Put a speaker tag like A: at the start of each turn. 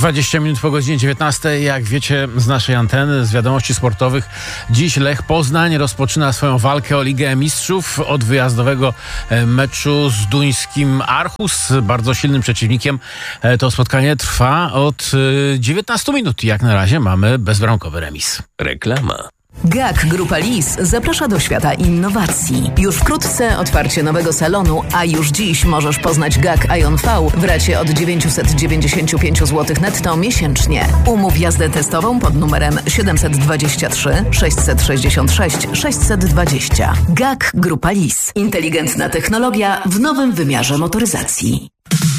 A: 20 minut po godzinie 19. Jak wiecie z naszej anteny, z wiadomości sportowych, dziś Lech Poznań rozpoczyna swoją walkę o Ligę Mistrzów od wyjazdowego meczu z duńskim Aarhus, bardzo silnym przeciwnikiem. To spotkanie trwa od 19 minut i jak na razie mamy bezbramkowy remis.
B: Reklama.
C: GAK Grupa Lis zaprasza do świata innowacji. Już wkrótce otwarcie nowego salonu, a już dziś możesz poznać GAK Ion V w racie od 995 zł netto miesięcznie. Umów jazdę testową pod numerem 723 666 620. GAK Grupa Lis. Inteligentna technologia w nowym wymiarze motoryzacji.